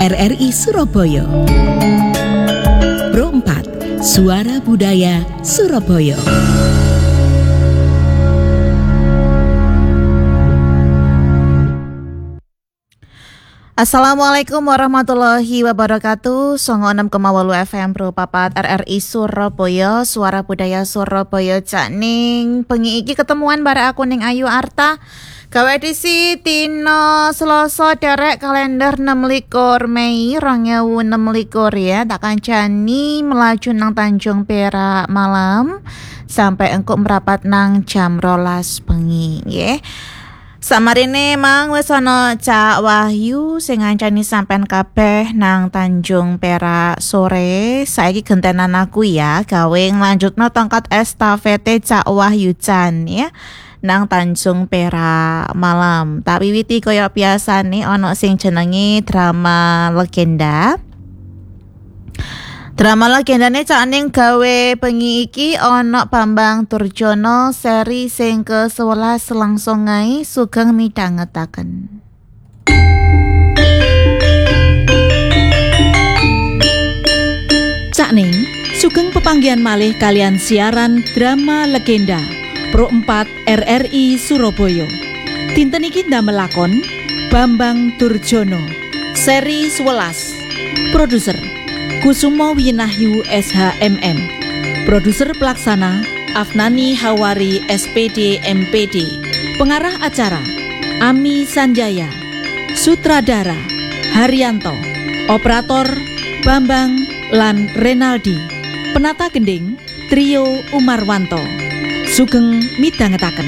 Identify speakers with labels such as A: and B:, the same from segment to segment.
A: RRI Surabaya. Pro 4, Suara Budaya Surabaya.
B: Assalamualaikum warahmatullahi wabarakatuh. 96,8 FM Pro 4 RRI Surabaya, Suara Budaya Surabaya. Cak ning bengi iki ketemuan bare aku ning Ayu Arta. Gawe edisi Tino Selasa derek kalender 26 Mei 2026 ya. Tak kancani melaju nang Tanjung Perak malam sampai engkok merapat nang jam 12 bengi nggih. Samarine mang wis ana Cak Wahyu sing ngancani sampean kabeh nang Tanjung Perak sore. Saiki gentenan aku ya gawe nglanjutno tongkat estafete Cak Wahyu Chan ya nang Tanjung Perak malam. Tak wiwiti kaya biasane ana sing jenenge drama legenda. Drama legendane Cak ning gawe bengi iki ana Bambang Durjono seri sing ke-11 langsung ae sugeng midhangetaken.
C: Cak ning sugeng pepanggihan malih kalian siaran drama legenda Pro 4 RRI Surabaya. Dinten iki ndamel lakon Bambang Durjono seri 11. Produser Kusumo Winahyu SHMM. Produser pelaksana Afnani Hawari SPD MPD. Pengarah acara Ami Sanjaya. Sutradara Haryanto. Operator Bambang lan Renaldi. Penata gending Trio Umarwanto. Sugeng midhangetaken.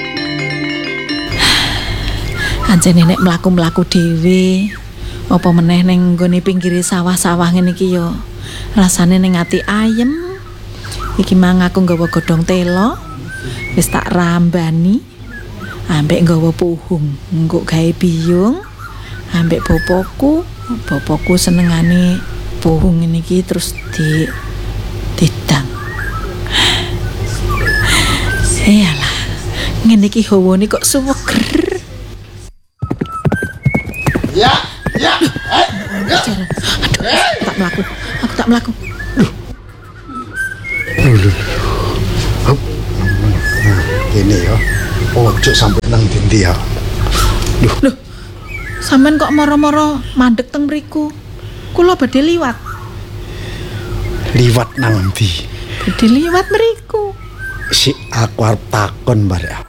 C: Anjene nek mlaku-mlaku dhewe apa meneh ning nggone pinggire sawah-sawah ngene iki yo rasane ning ati ayem. Iki mang aku nggawa godhong telo wis tak rambani ambek nggawa puhung engko gawe biyung ambek bopoku senengane puhung ngene iki terus didang. Yalah ngene iki hawane kok suweger.
D: Ya.
C: Aduh, aku tak melaku.
D: Gini ya. Ojo sampai nang dindi ya.
C: Loh. Sampean kok moro-moro mandek teng mriku? Kula badhe liwat.
D: Liwat nang ndi?
C: Badhe liwat mriku.
D: Si aku arep takon barek.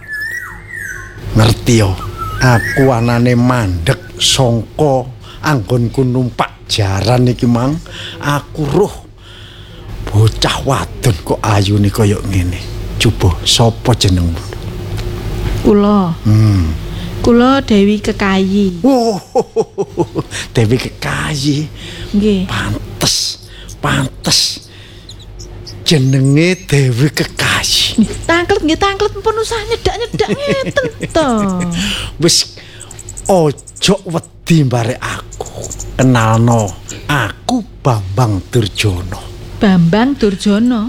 D: Ngerti yo. Aku anane mandek sangka anggonku numpak jaran iki mang. Aku roh bocah wadon kok ayune kaya ngene. Coba sapa jenengmu?
C: Kula. Kula Dewi Kekayi.
D: Oh, Dewi Kekayi.
C: Nggih.
D: Pantes. Jenenge Dewi Kekayi.
C: Tangklet pun usah nyedak-nyedak ngeten to.
D: Wis ojo wedi barek aku. Kenalno, aku Bambang Durjono.
C: Bambang Durjono.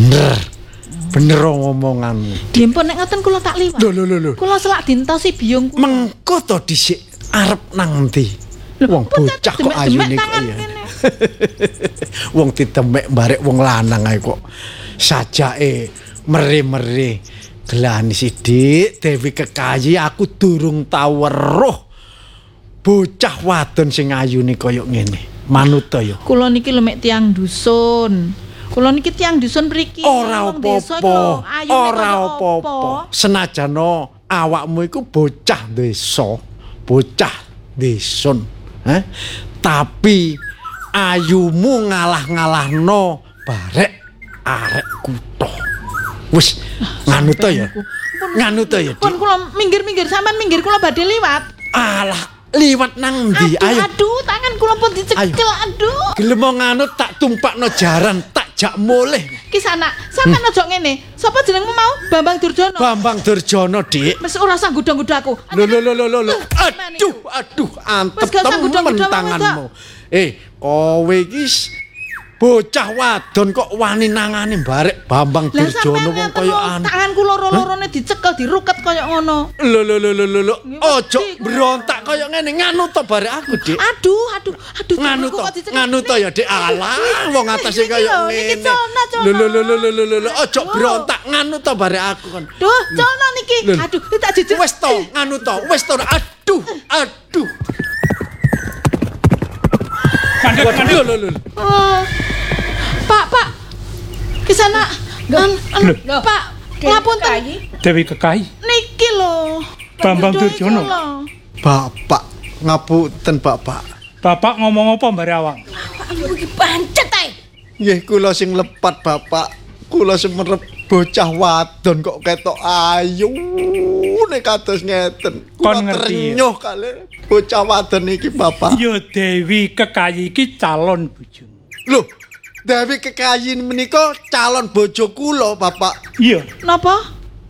D: Bener ngomonganmu.
C: Dimpun nek ngoten kula tak liwat.
D: Lho.
C: Kula selak dintosi biyung kula.
D: Mengko to dhisik arep nang ndi? Wong bocah kok ayune kok ya. Wong ditemek barek wong lanang ae kok sajake mere-mere. Gelani sithik Dewi Kekayi aku durung tau weruh bocah wadon sing ayune kaya ngene. Manut to ya.
C: Kula niki lho mek tiyang dusun. Kula niki tiyang dusun mriki.
D: Ora apa-apa. Senajan awakmu iku bocah desa, bocah desun. Tapi ayumu ngalah-ngalahno barek arek kutho. Wis nganu to ya.
C: Pun kula minggir-minggir sampean minggir kula badhe liwat.
D: Alah, liwat nang ndi? Ayo.
C: Aduh, tangan kula pun dicekel. Aduh.
D: Gelem nganut tak tumpakno jaran, tak jak mulih.
C: Ki sana, sampean aja ngene. Sapa jenengmu mau? Bambang Durjono.
D: Bambang Durjono, Dik.
C: Wis ora usah gudang-gudang aku.
D: Lho. Aduh, antep temen tanganmu. Kowe iki bocah wadon kok wani nangani barek Bambang Durjana wong kaya anu.
C: Tanganku loro-lorone dicekel diruket kaya ngono.
D: Lho. Ojo berontak kaya ngene nganu to barek aku, Dik.
C: Aduh.
D: Nganu to ya, Dik. Alah, wong atase kaya ngene. Lho. Ojo berontak nganu to barek aku kon.
C: Duh, Cono niki. Aduh, tak jejeg.
D: Wis to, nganu to. Wis to. Aduh. Mandek.
C: Pak. Kisana. Pak, ngapunten.
E: Dewi Kekayi.
C: Niki lho.
E: Bambang Durjana.
D: Bapak, ngapunten Bapak.
E: Bapak ngomong apa mbare awang?
C: Iki pancet ae.
D: Nggih kula sing lepat Bapak. Kula semerep bocah wadon kok ketok ayu nek kados ngeten.
E: Kon ngerti.
D: Ternyuh kali bocah wadon iki Bapak.
E: Ya Dewi Kekayi iki calon bojo.
D: Loh, Dewi Kekayi menika calon bojo kula Bapak.
E: Iya.
C: Napa?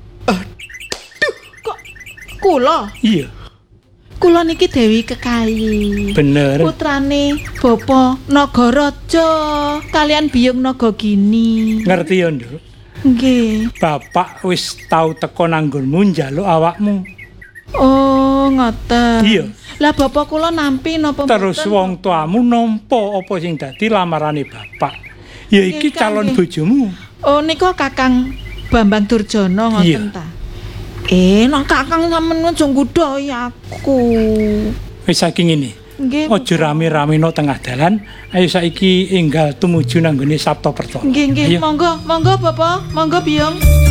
C: Kok kula?
E: Iya.
C: Kula niki Dewi Kekayi.
E: Bener.
C: Putrane Bapa Nagaraja kalian Biyung Nagagini.
E: Ngerti ya, Nduk?
C: Nggih.
E: Bapak wis tau teko nanggonmu njaluk awakmu.
C: Oh, ngoten.
E: Iya.
C: Lah bapak kula nampi napa
E: Terus
C: mboten?
E: wong tuamu nampa apa sing dadi lamarane bapak. Ya iki
C: Nggih,
E: calon
C: nggih.
E: bojomu.
C: Oh, nika Kakang Bambang Durjana ngoten
E: Iya.
C: ta. Nang Kakang sampeyan aja nggodhoi aku.
E: Wis saiki ngene.
C: Nggih.
E: Aja rame-rame no tengah dalan. Ayo saiki enggal tumuju nang gone Sabta Pertana.
C: Nggih,
E: Ayo.
C: monggo Bapak, monggo Biyung.